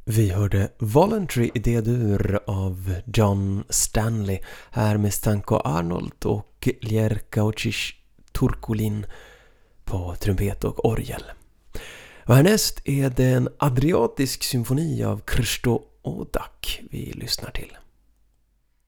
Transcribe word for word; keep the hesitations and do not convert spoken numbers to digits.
Vi hörde Voluntary i D-dur av John Stanley här med Stanko Arnold och Ljerkaučić Turkulin på trumpet och orgel. Och härnäst är det en adriatisk symfoni av Krsto Odak vi lyssnar till.